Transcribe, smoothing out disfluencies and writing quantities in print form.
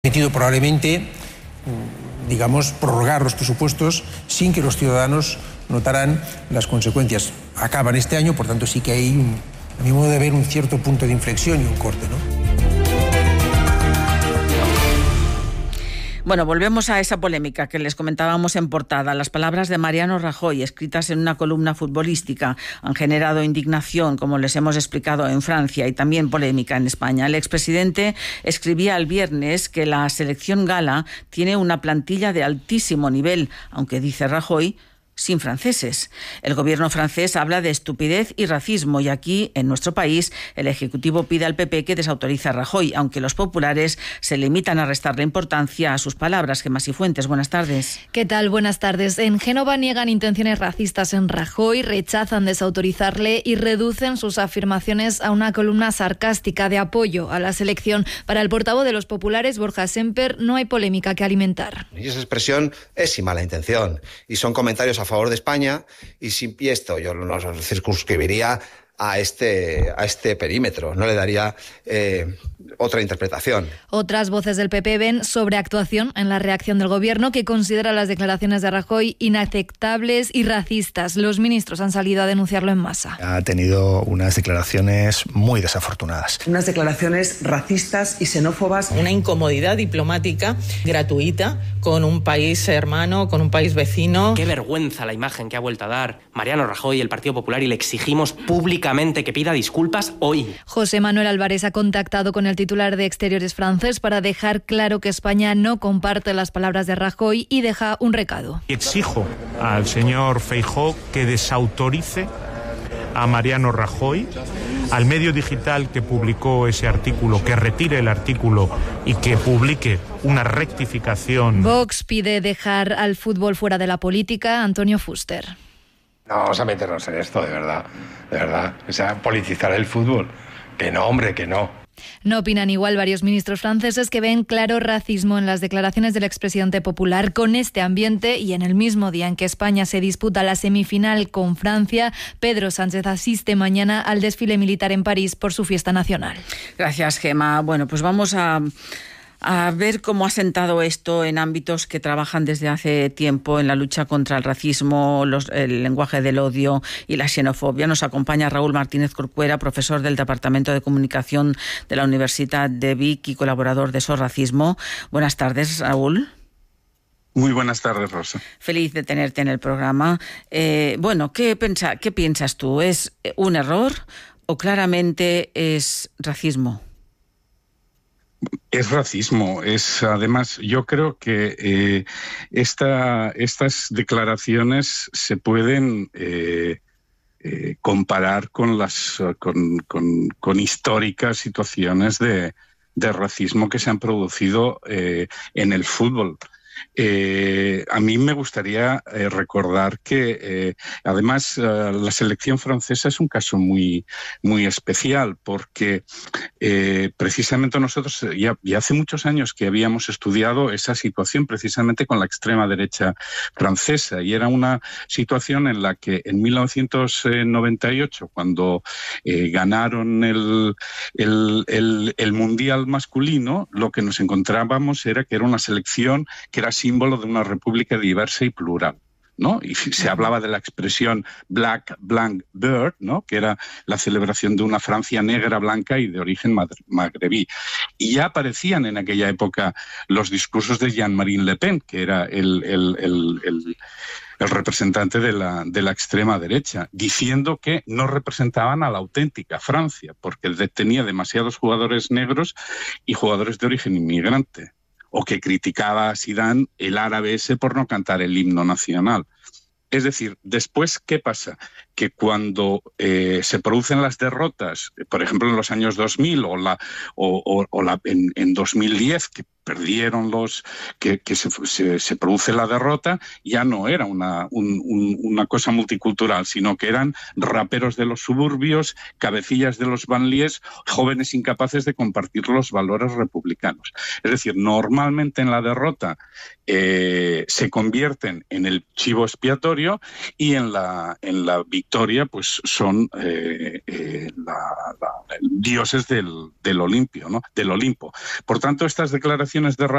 Permitido probablemente, digamos, prorrogar los presupuestos sin que los ciudadanos notaran las consecuencias. Acaban este año, por tanto sí que hay, a mi modo de ver, un cierto punto de inflexión y un corte, ¿no? Bueno, volvemos a esa polémica que les comentábamos en portada. Las palabras de Mariano Rajoy, escritas en una columna futbolística, han generado indignación, como les hemos explicado, en Francia y también polémica en España. El expresidente escribía el viernes que la selección gala tiene una plantilla de altísimo nivel, aunque dice Rajoy, sin franceses. El gobierno francés habla de estupidez y racismo y aquí, en nuestro país, el Ejecutivo pide al PP que desautorice a Rajoy, aunque los populares se limitan a restarle importancia a sus palabras. Gemma Cifuentes, buenas tardes. ¿Qué tal? Buenas tardes. En Génova niegan intenciones racistas en Rajoy, rechazan desautorizarle y reducen sus afirmaciones a una columna sarcástica de apoyo a la selección. Para el portavoz de los populares, Borja Semper, no hay polémica que alimentar. Y esa expresión es sin mala intención y son comentarios a favor de España y esto yo no circunscribiría a este perímetro, no le daría otra interpretación. Otras voces del PP ven sobreactuación en la reacción del gobierno, que considera las declaraciones de Rajoy inaceptables y racistas. Los ministros han salido a denunciarlo en masa. Ha tenido unas declaraciones muy desafortunadas. Unas declaraciones racistas y xenófobas. Una incomodidad diplomática gratuita con un país hermano, con un país vecino. Qué vergüenza la imagen que ha vuelto a dar Mariano Rajoy y el Partido Popular, y le exigimos públicamente que pida disculpas hoy. José Manuel Álvarez ha contactado con el titular de Exteriores francés para dejar claro que España no comparte las palabras de Rajoy y deja un recado. Exijo al señor Feijóo que desautorice a Mariano Rajoy, al medio digital que publicó ese artículo, que retire el artículo y que publique una rectificación. Vox pide dejar al fútbol fuera de la política. Antonio Fuster. No vamos a meternos en esto, de verdad. O sea, politizar el fútbol. Que no, hombre, que no. No opinan igual varios ministros franceses, que ven claro racismo en las declaraciones del expresidente popular. Con este ambiente y en el mismo día en que España se disputa la semifinal con Francia, Pedro Sánchez asiste mañana al desfile militar en París por su fiesta nacional. Gracias, Gemma. Bueno, pues vamos a ver cómo ha sentado esto en ámbitos que trabajan desde hace tiempo en la lucha contra el racismo, el lenguaje del odio y la xenofobia. Nos acompaña Raúl Martínez Corcuera, profesor del Departamento de Comunicación de la Universidad de Vic y colaborador de SOS Racismo. Buenas tardes, Raúl. Muy buenas tardes, Rosa. Feliz de tenerte en el programa. Bueno, ¿qué piensas tú? ¿Es un error o claramente es racismo? Es racismo. Además, yo creo que estas declaraciones se pueden comparar con históricas situaciones de racismo que se han producido en el fútbol. A mí me gustaría recordar que además la selección francesa es un caso muy, muy especial, porque precisamente nosotros ya hace muchos años que habíamos estudiado esa situación precisamente con la extrema derecha francesa, y era una situación en la que en 1998, cuando ganaron el Mundial masculino, lo que nos encontrábamos era que era una selección que era símbolo de una república diversa y plural, ¿no? Y se hablaba de la expresión Black Blanc Bird, ¿no? Que era la celebración de una Francia negra, blanca y de origen magrebí. Y ya aparecían en aquella época los discursos de Jean-Marie Le Pen, que era el representante de la extrema derecha, diciendo que no representaban a la auténtica Francia, porque tenía demasiados jugadores negros y jugadores de origen inmigrante. O que criticaba a Zidane, el árabe ese, por no cantar el himno nacional. Es decir, después, ¿qué pasa? Que cuando se producen las derrotas, por ejemplo en los años 2000 en 2010, que perdieron que se produce la derrota, ya no era una cosa multicultural, sino que eran raperos de los suburbios, cabecillas de los banlieues, jóvenes incapaces de compartir los valores republicanos. Es decir, normalmente en la derrota se convierten en el chivo expiatorio, y en la victoria victoria, pues son dioses del Olimpo, ¿no? Del Olimpo. Por tanto, estas declaraciones de